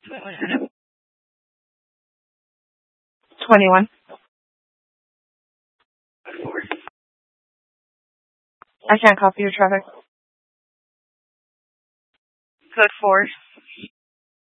21. I can't copy your traffic. Code 4.